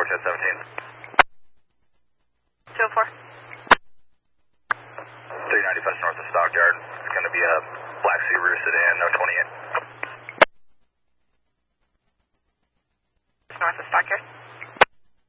Watershed 17. 204. 395 north of Stockyard. It's going to be a Black Subaru sedan, no 28. North of Stockyard.